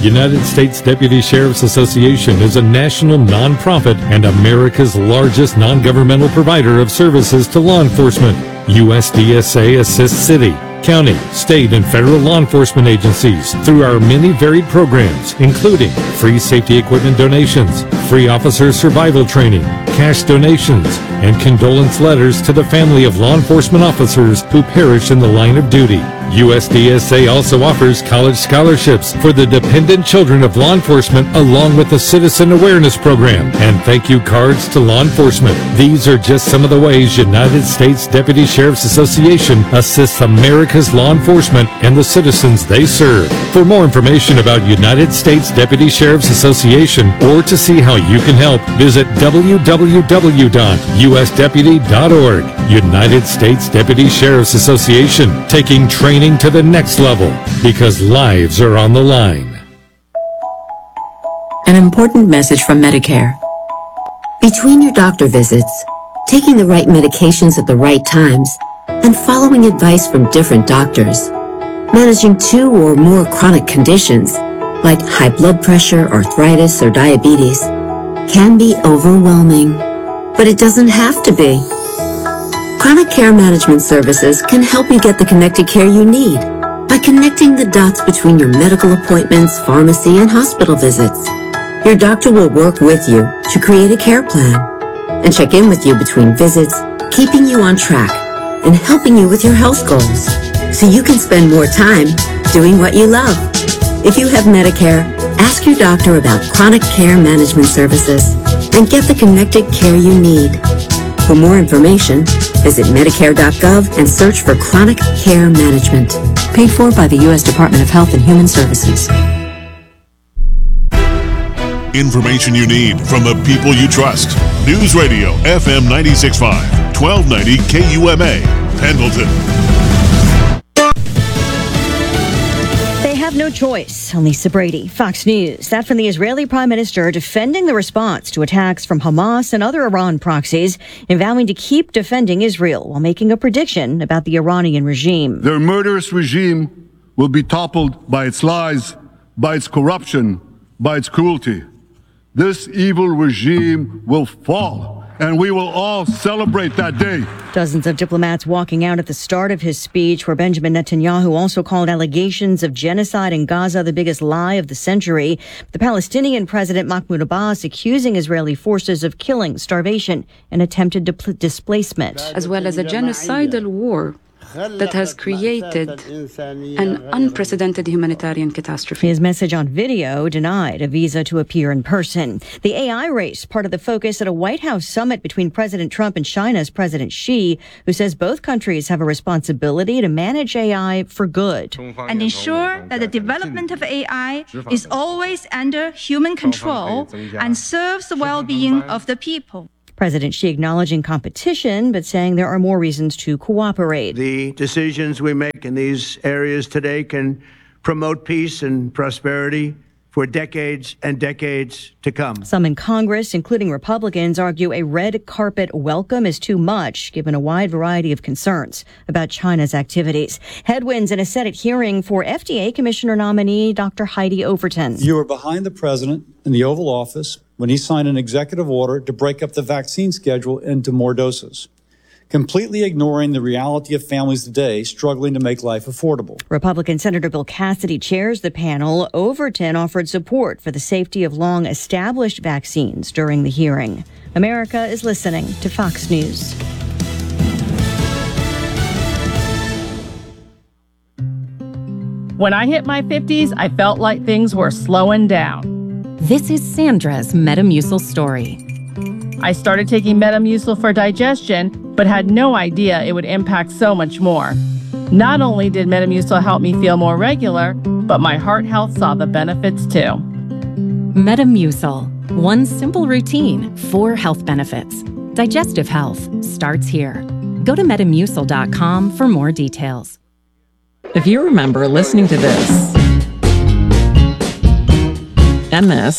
United States Deputy Sheriff's Association is a national nonprofit and America's largest non-governmental provider of services to law enforcement. USDSA assists city, county, state, and federal law enforcement agencies through our many varied programs, including free safety equipment donations, free officer survival training, cash donations, and condolence letters to the family of law enforcement officers who perish in the line of duty. USDSA also offers college scholarships for the dependent children of law enforcement, along with a citizen awareness program and thank you cards to law enforcement. These are just some of the ways United States Deputy Sheriff's Association assists America's law enforcement and the citizens they serve. For more information about United States Deputy Sheriff's Association or to see how you can help, visit www.usdeputy.org. United States Deputy Sheriff's Association, taking training to the next level because lives are on the line. An important message from Medicare. Between your doctor visits, taking the right medications at the right times, and following advice from different doctors, managing 2 or more chronic conditions like high blood pressure, arthritis, or diabetes can be overwhelming, but it doesn't have to be. Chronic Care Management Services can help you get the connected care you need by connecting the dots between your medical appointments, pharmacy, and hospital visits. Your doctor will work with you to create a care plan and check in with you between visits, keeping you on track and helping you with your health goals so you can spend more time doing what you love. If you have Medicare, ask your doctor about Chronic Care Management Services and get the connected care you need. For more information, visit Medicare.gov and search for Chronic Care Management. Paid for by the U.S. Department of Health and Human Services. Information you need from the people you trust. News Radio, FM 96.5, 1290 KUMA, Pendleton. No choice. Lisa Brady, Fox News. That from the Israeli Prime Minister defending the response to attacks from Hamas and other Iran proxies and vowing to keep defending Israel while making a prediction about the Iranian regime. Their murderous regime will be toppled by its lies, by its corruption, by its cruelty. This evil regime will fall, and we will all celebrate that day. Dozens of diplomats walking out at the start of his speech, where Benjamin Netanyahu also called allegations of genocide in Gaza the biggest lie of the century. The Palestinian President Mahmoud Abbas accusing Israeli forces of killing, starvation, and attempted displacement. As well as a genocidal war that has created an unprecedented humanitarian catastrophe. His message on video denied a visa to appear in person. The AI race, part of the focus at a White House summit between President Trump and China's President Xi, who says both countries have a responsibility to manage AI for good. And ensure that the development of AI is always under human control and serves the well-being of the people. President Xi acknowledging competition, but saying there are more reasons to cooperate. The decisions we make in these areas today can promote peace and prosperity for decades and decades to come. Some in Congress, including Republicans, argue a red carpet welcome is too much, given a wide variety of concerns about China's activities. Headwinds in a Senate hearing for FDA Commissioner nominee Dr. Heidi Overton. You were behind the president in the Oval Office when he signed an executive order to break up the vaccine schedule into more doses, completely ignoring the reality of families today struggling to make life affordable. Republican Senator Bill Cassidy chairs the panel. Overton offered support for the safety of long-established vaccines during the hearing. America is listening to Fox News. When I hit my 50s, I felt like things were slowing down. This is Sandra's Metamucil story. I started taking Metamucil for digestion, but had no idea it would impact so much more. Not only did Metamucil help me feel more regular, but my heart health saw the benefits too. Metamucil, one simple routine, 4 health benefits. Digestive health starts here. Go to Metamucil.com for more details. If you remember listening to this, and this,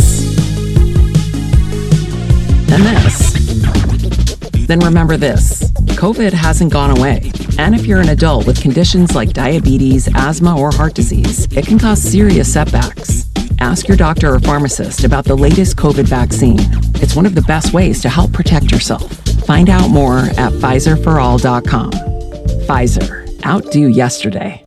then remember this. COVID hasn't gone away. And if you're an adult with conditions like diabetes, asthma, or heart disease, it can cause serious setbacks. Ask your doctor or pharmacist about the latest COVID vaccine. It's one of the best ways to help protect yourself. Find out more at PfizerForAll.com. Pfizer. Outdo yesterday.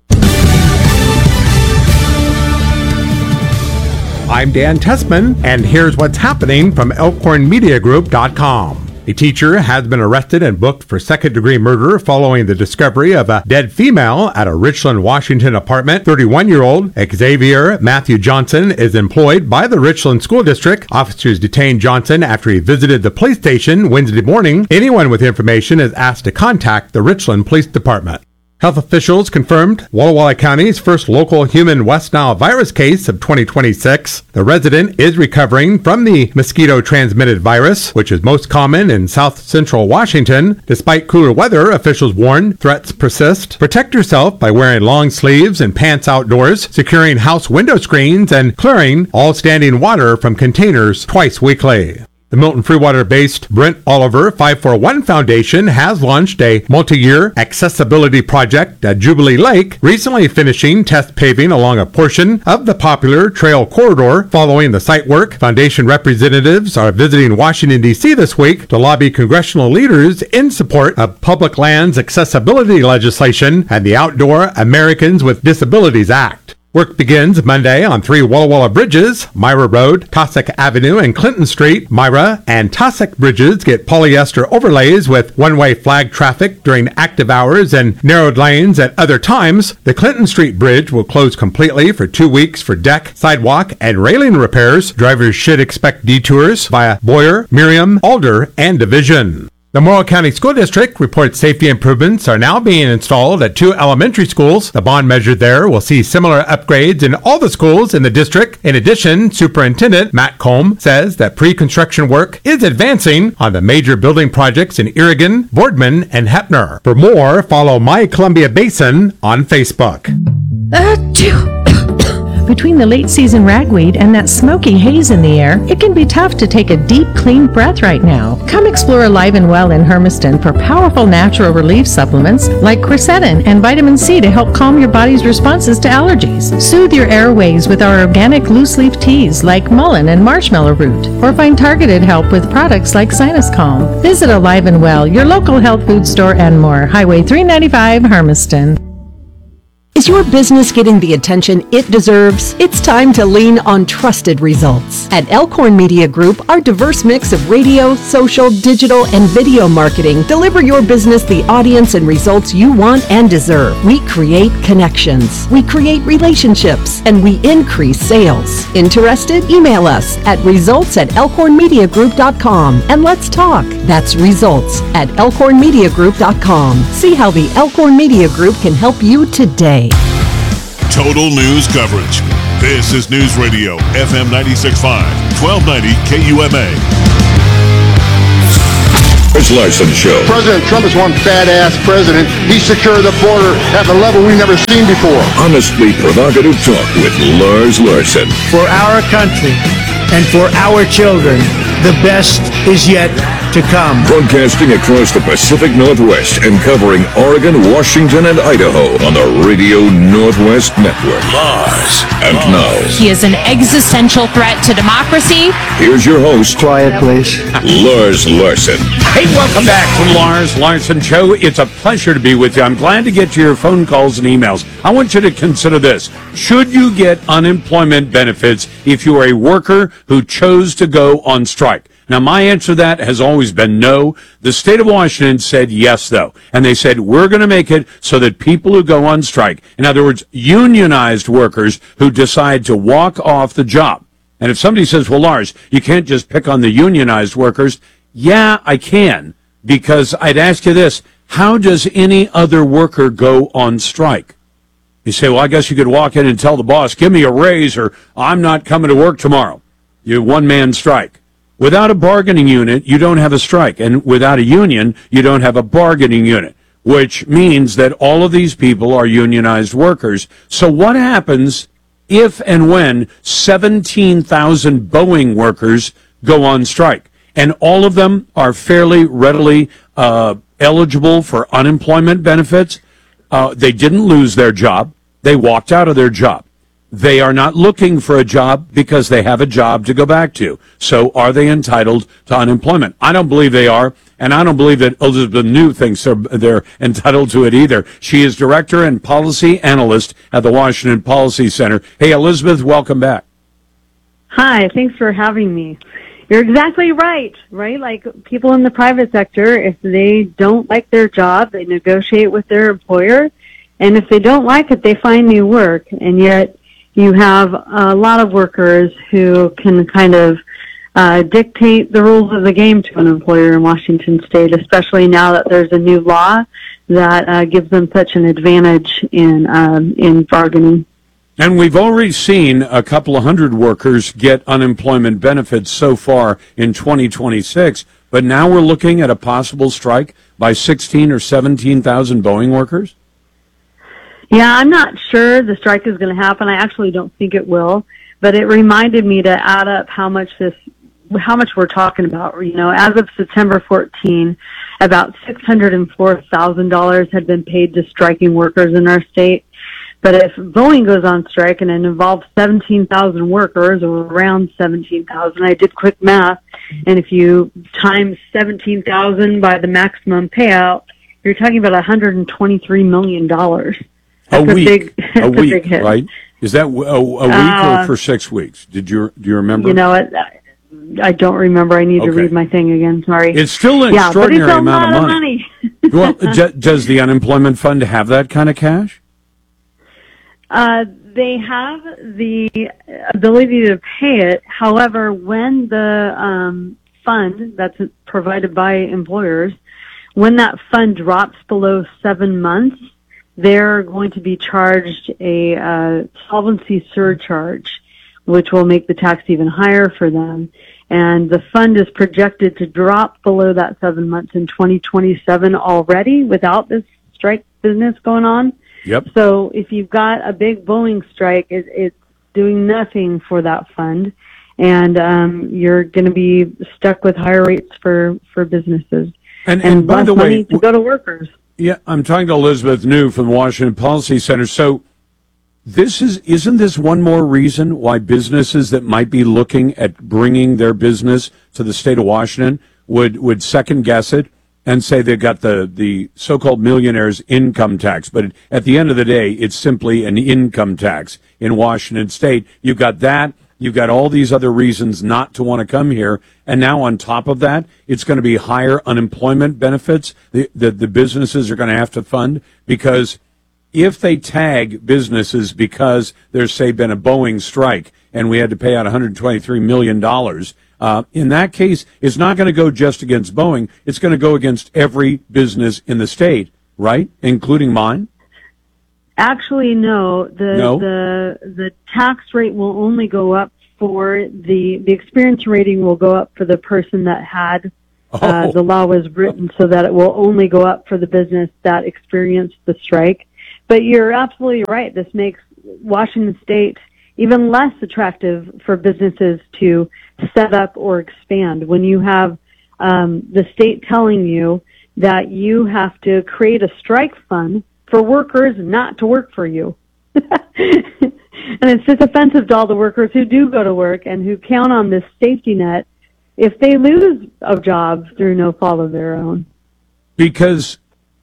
I'm Dan Tessman, and here's what's happening from ElkhornMediaGroup.com. A teacher has been arrested and booked for second-degree murder following the discovery of a dead female at a Richland, Washington apartment. 31-year-old Xavier Matthew Johnson is employed by the Richland School District. Officers detained Johnson after he visited the police station Wednesday morning. Anyone with information is asked to contact the Richland Police Department. Health officials confirmed Walla Walla County's first local human West Nile virus case of 2026. The resident is recovering from the mosquito-transmitted virus, which is most common in south central Washington. Despite cooler weather, officials warn threats persist. Protect yourself by wearing long sleeves and pants outdoors, securing house window screens, and clearing all standing water from containers twice weekly. The Milton Freewater-based Brent Oliver 541 Foundation has launched a multi-year accessibility project at Jubilee Lake, recently finishing test paving along a portion of the popular trail corridor. Following the site work, foundation representatives are visiting Washington, D.C. this week to lobby congressional leaders in support of public lands accessibility legislation and the Outdoor Americans with Disabilities Act. Work begins Monday on 3 Walla Walla bridges, Myra Road, Cossack Avenue, and Clinton Street. Myra and Cossack bridges get polyester overlays with one-way flag traffic during active hours and narrowed lanes at other times. The Clinton Street bridge will close completely for 2 weeks for deck, sidewalk, and railing repairs. Drivers should expect detours via Boyer, Miriam, Alder, and Division. The Morrow County School District reports safety improvements are now being installed at 2 elementary schools. The bond measure there will see similar upgrades in all the schools in the district. In addition, Superintendent Matt Combe says that pre-construction work is advancing on the major building projects in Irrigan, Boardman, and Heppner. For more, follow My Columbia Basin on Facebook. Between the late season ragweed and that smoky haze in the air, it can be tough to take a deep, clean breath right now. Come explore Alive and Well in Hermiston for powerful natural relief supplements like quercetin and vitamin C to help calm your body's responses to allergies. Soothe your airways with our organic loose leaf teas like mullein and marshmallow root, or find targeted help with products like Sinus Calm. Visit Alive and Well, your local health food store, and more. Highway 395, Hermiston. Is your business getting the attention it deserves? It's time to lean on trusted results. At Elkhorn Media Group, our diverse mix of radio, social, digital, and video marketing deliver your business the audience and results you want and deserve. We create connections, we create relationships, and we increase sales. Interested? Email us at results@elkhornmediagroup.com and let's talk. That's results@elkhornmediagroup.com. See how the Elkhorn Media Group can help you today. Total news coverage. This is News Radio, FM 96.5, 1290 KUMA. Chris Larson Show. President Trump is one badass president. He secured the border at the level we've never seen before. Honestly provocative talk with Lars Larson. For our country and for our children, the best is yet to come. Broadcasting across the Pacific Northwest and covering Oregon, Washington, and Idaho on the Radio Northwest Network. Lars. And now, he is an existential threat to democracy. Here's your host. Quiet, please. Lars Larson. Hey, welcome back to Lars Larson Show. It's a pleasure to be with you. I'm glad to get to your phone calls and emails. I want you to consider this. Should you get unemployment benefits if you are a worker who chose to go on strike? Now, my answer to that has always been no. The state of Washington said yes, though. And they said, we're going to make it so that people who go on strike, in other words, unionized workers who decide to walk off the job. And if somebody says, well, Lars, you can't just pick on the unionized workers. Yeah, I can. Because I'd ask you this. How does any other worker go on strike? You say, well, I guess you could walk in and tell the boss, give me a raise, or I'm not coming to work tomorrow. You're one-man strike. Without a bargaining unit, you don't have a strike. And without a union, you don't have a bargaining unit, which means that all of these people are unionized workers. So what happens if and when 17,000 Boeing workers go on strike? And all of them are fairly readily eligible for unemployment benefits. They didn't lose their job. They walked out of their job. they are not looking for a job because they have a job to go back to. So are they entitled to unemployment? I don't believe they are, and I don't believe that Elizabeth New thinks they're entitled to it either. She is director and policy analyst at the Washington Policy Center. Hey, Elizabeth, welcome back. Hi, thanks for having me. You're exactly right? Like people in the private sector, if they don't like their job, they negotiate with their employer, and if they don't like it, they find new work. And yet you have a lot of workers who can kind of dictate the rules of the game to an employer in Washington State, especially now that there's a new law that gives them such an advantage in bargaining. And we've already seen a couple of hundred workers get unemployment benefits so far in 2026, but now we're looking at a possible strike by 16 or 17,000 Boeing workers? Yeah, I'm not sure the strike is going to happen. I actually don't think it will, but it reminded me to add up how much we're talking about. As of September 14, about $604,000 had been paid to striking workers in our state. But if Boeing goes on strike and it involves 17,000 workers, or around 17,000, I did quick math, and if you times 17,000 by the maximum payout, you're talking about $123 million. That's a week, a big hit. Right? Is that a week or for 6 weeks? Do you remember? I don't remember. I need to read my thing again. Sorry. It's still an extraordinary amount of money. Well, does the unemployment fund have that kind of cash? They have the ability to pay it. However, when the fund that's provided by employers, when that fund drops below 7 months, they're going to be charged a solvency surcharge, which will make the tax even higher for them. And the fund is projected to drop below that 7 months in 2027 already without this strike business going on. Yep. So if you've got a big Boeing strike, it's doing nothing for that fund, and you're going to be stuck with higher rates for businesses and by less the way, money to go to workers. Yeah, I'm talking to Elizabeth New from the Washington Policy Center. So isn't this one more reason why businesses that might be looking at bringing their business to the state of Washington would second guess it and say they've got the so-called millionaire's income tax. But at the end of the day, it's simply an income tax in Washington State. You've got that. You've got all these other reasons not to want to come here. And now on top of that, it's going to be higher unemployment benefits that the businesses are going to have to fund, because if they tag businesses because there's, say, been a Boeing strike and we had to pay out $123 million, in that case, it's not going to go just against Boeing. It's going to go against every business in the state, right? Including mine? Actually, no. The tax rate will only go up for the experience rating will go up for the person that had the law was written so that it will only go up for the business that experienced the strike. But you're absolutely right. This makes Washington State even less attractive for businesses to set up or expand. When you have the state telling you that you have to create a strike fund for workers not to work for you. And it's just offensive to all the workers who do go to work and who count on this safety net if they lose a job through no fault of their own. Because,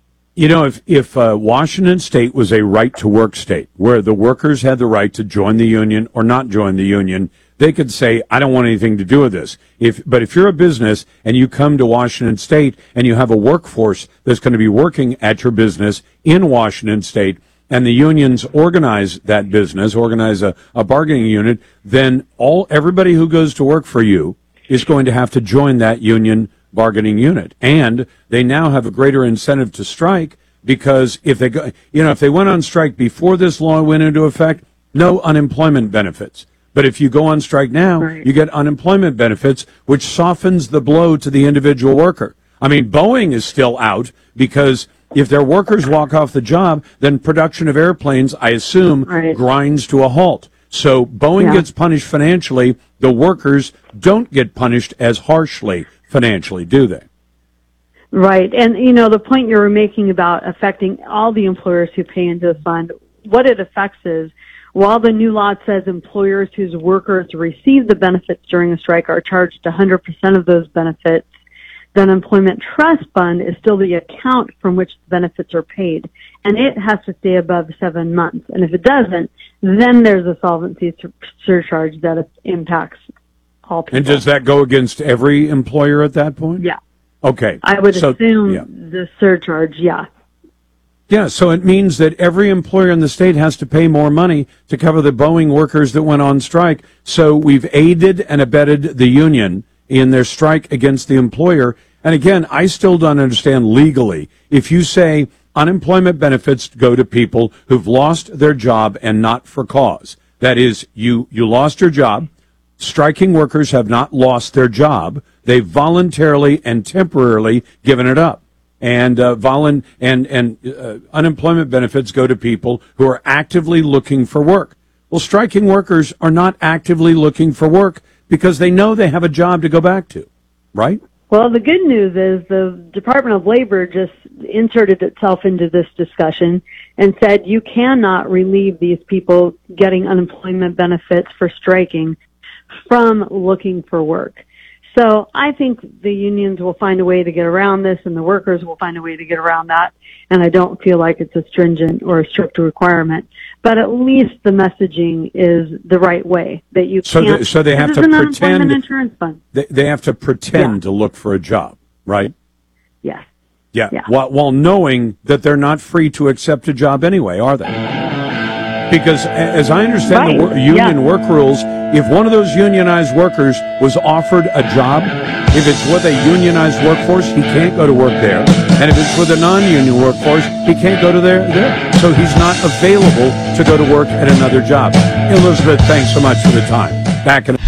if Washington State was a right-to-work state where the workers had the right to join the union or not join the union, they could say, I don't want anything to do with this. But if you're a business and you come to Washington State and you have a workforce that's going to be working at your business in Washington State, and the unions organize that business, organize a bargaining unit, then everybody who goes to work for you is going to have to join that union bargaining unit. And they now have a greater incentive to strike, because if they went on strike before this law went into effect, no unemployment benefits. But if you go on strike now, you get unemployment benefits, which softens the blow to the individual worker. I mean, Boeing is still out because if their workers walk off the job, then production of airplanes, I assume, grinds to a halt. So Boeing gets punished financially. The workers don't get punished as harshly financially, do they? Right. And, the point you were making about affecting all the employers who pay into the fund, what it affects is while the new law says employers whose workers receive the benefits during a strike are charged 100% of those benefits, the Unemployment Trust Fund is still the account from which the benefits are paid, and it has to stay above 7 months. And if it doesn't, then there's a solvency surcharge that impacts all people. And does that go against every employer at that point? Yeah. Okay. I would assume the surcharge, yeah. Yeah, so it means that every employer in the state has to pay more money to cover the Boeing workers that went on strike. So we've aided and abetted the union in their strike against the employer. And again, I still don't understand legally. If you say unemployment benefits go to people who've lost their job and not for cause, that is, you lost your job, striking workers have not lost their job, they've voluntarily and temporarily given it up. And unemployment benefits go to people who are actively looking for work. Well, striking workers are not actively looking for work because they know they have a job to go back to, right? Well, the good news is the Department of Labor just inserted itself into this discussion and said you cannot relieve these people getting unemployment benefits for striking from looking for work. So I think the unions will find a way to get around this, and the workers will find a way to get around that. And I don't feel like it's a stringent or a strict requirement, but at least the messaging is the right way that you can't. So they have to pretend. pretend. Insurance fund. They have to pretend to look for a job, right? Yes. Yeah. While knowing that they're not free to accept a job anyway, are they? Because as I understand the union work rules, if one of those unionized workers was offered a job, if it's with a unionized workforce, he can't go to work there. And if it's with a non-union workforce, he can't go to there. So he's not available to go to work at another job. Elizabeth, thanks so much for the time. Back in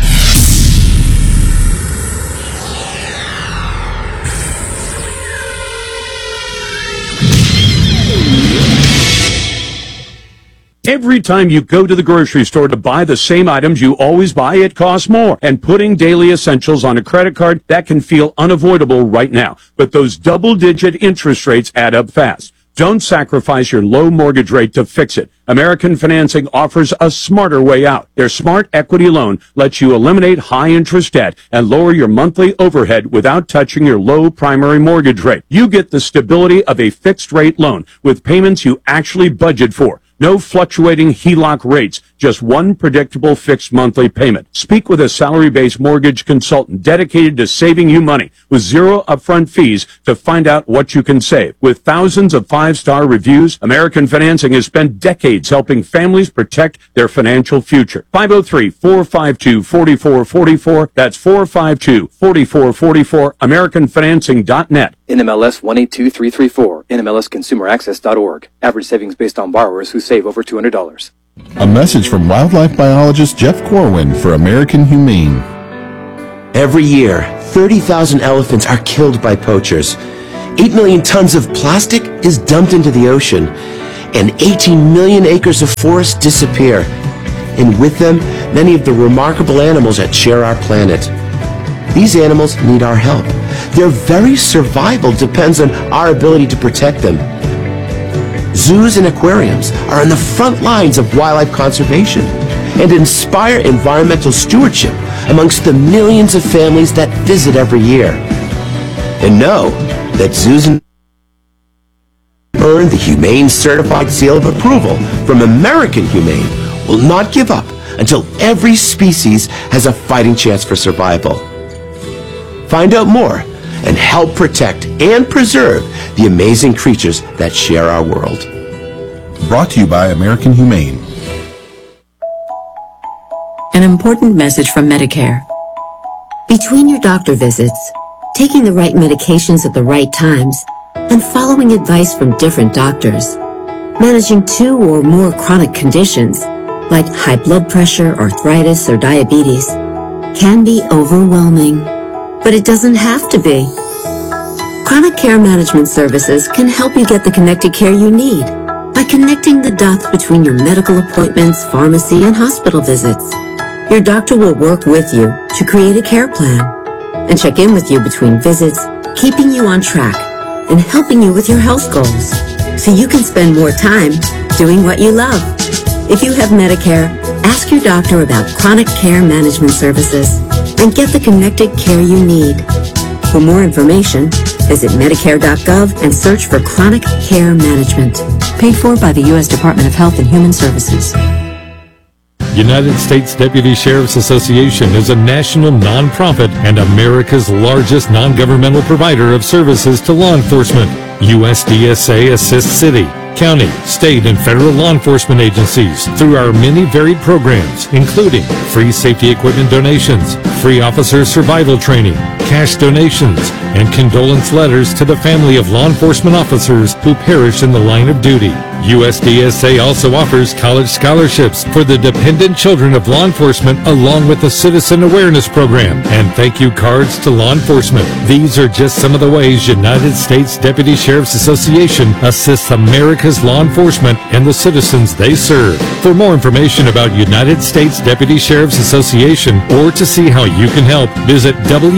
Every time you go to the grocery store to buy the same items you always buy, it costs more. And putting daily essentials on a credit card, that can feel unavoidable right now. But those double-digit interest rates add up fast. Don't sacrifice your low mortgage rate to fix it. American Financing offers a smarter way out. Their Smart Equity Loan lets you eliminate high-interest debt and lower your monthly overhead without touching your low primary mortgage rate. You get the stability of a fixed-rate loan with payments you actually budget for. No fluctuating HELOC rates, just one predictable fixed monthly payment. Speak with a salary-based mortgage consultant dedicated to saving you money with zero upfront fees to find out what you can save. With thousands of five-star reviews, American Financing has spent decades helping families protect their financial future. 503-452-4444. That's 452-4444. AmericanFinancing.net. NMLS 182334. NMLSConsumerAccess.org. Average savings based on borrowers who save over $200. A message from wildlife biologist Jeff Corwin for American Humane. Every year, 30,000 elephants are killed by poachers. 8 million tons of plastic is dumped into the ocean, and 18 million acres of forest disappear. And with them, many of the remarkable animals that share our planet. These animals need our help. Their very survival depends on our ability to protect them. Zoos and aquariums are on the front lines of wildlife conservation and inspire environmental stewardship amongst the millions of families that visit every year. And know that zoos earn the Humane Certified Seal of Approval from American Humane will not give up until every species has a fighting chance for survival. Find out more and help protect and preserve the amazing creatures that share our world. Brought to you by American Humane. An important message from Medicare. Between your doctor visits, taking the right medications at the right times, and following advice from different doctors, managing 2 or more chronic conditions, like high blood pressure, arthritis, or diabetes, can be overwhelming. But it doesn't have to be. Chronic Care Management Services can help you get the connected care you need by connecting the dots between your medical appointments, pharmacy, and hospital visits. Your doctor will work with you to create a care plan and check in with you between visits, keeping you on track and helping you with your health goals so you can spend more time doing what you love. If you have Medicare, ask your doctor about chronic care management services and get the connected care you need. For more information, visit Medicare.gov and search for Chronic Care Management. Paid for by the U.S. Department of Health and Human Services. United States Deputy Sheriff's Association is a national nonprofit and America's largest non-governmental provider of services to law enforcement. USDSA assists city, county, state, and federal law enforcement agencies through our many varied programs, including free safety equipment donations, free officer survival training, cash donations, and condolence letters to the family of law enforcement officers who perish in the line of duty. USDSA also offers college scholarships for the dependent children of law enforcement, along with a citizen awareness program and thank you cards to law enforcement. These are just some of the ways United States Deputy Sheriff's Association assists America's law enforcement and the citizens they serve. For more information about United States Deputy Sheriff's Association or to see how you can help, visit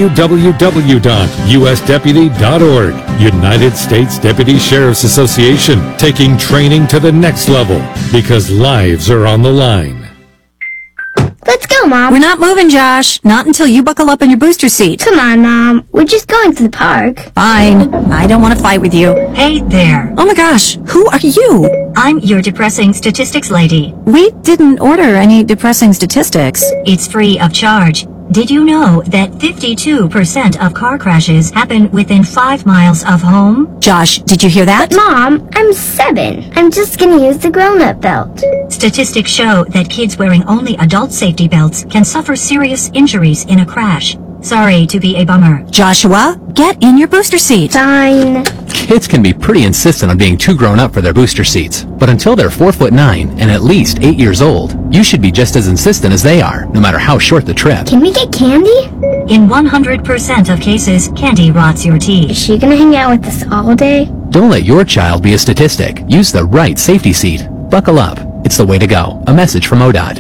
www.usdeputy.org. United States Deputy Sheriff's Association, taking training to the next level because lives are on the line. Let's go, Mom. We're not moving, Josh. Not until you buckle up in your booster seat. Come on, Mom. We're just going to the park. Fine. I don't want to fight with you. Hey there. Oh my gosh, who are you? I'm your depressing statistics lady. We didn't order any depressing statistics. It's free of charge. Did you know that 52% of car crashes happen within 5 miles of home? Josh, did you hear that? But Mom, I'm 7. I'm just gonna use the grown-up belt. Statistics show that kids wearing only adult safety belts can suffer serious injuries in a crash. Sorry to be a bummer. Joshua, get in your booster seat. Fine. Kids can be pretty insistent on being too grown up for their booster seats, but until they're 4'9" and at least 8 years old, you should be just as insistent as they are, no matter how short the trip. Can we get candy? In 100% of cases, candy rots your teeth. Is she gonna hang out with us all day? Don't let your child be a statistic. Use the right safety seat. Buckle up. It's the way to go. A message from ODOT.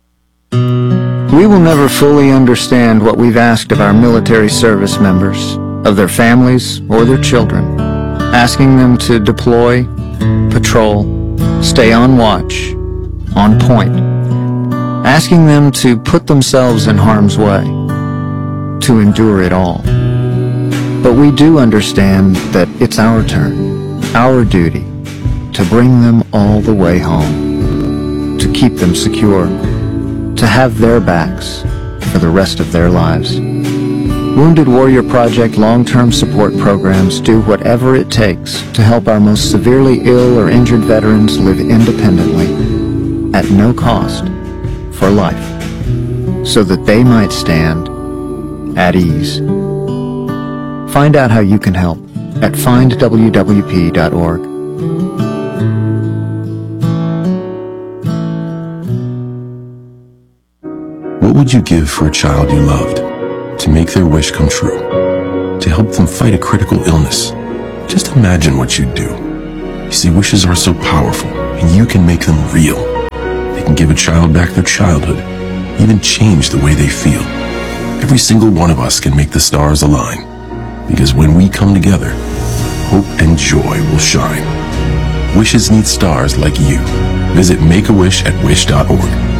We will never fully understand what we've asked of our military service members, of their families or their children, asking them to deploy, patrol, stay on watch, on point, asking them to put themselves in harm's way, to endure it all. But we do understand that it's our turn, our duty, to bring them all the way home, to keep them secure, to have their backs for the rest of their lives. Wounded Warrior Project long-term support programs do whatever it takes to help our most severely ill or injured veterans live independently, at no cost, for life, so that they might stand at ease. Find out how you can help at findwwp.org. What would you give for a child you loved? To make their wish come true? To help them fight a critical illness? Just imagine what you'd do. You see, wishes are so powerful, and you can make them real. They can give a child back their childhood, even change the way they feel. Every single one of us can make the stars align, because when we come together, hope and joy will shine. Wishes need stars like you. Visit Make-A-Wish at wish.org.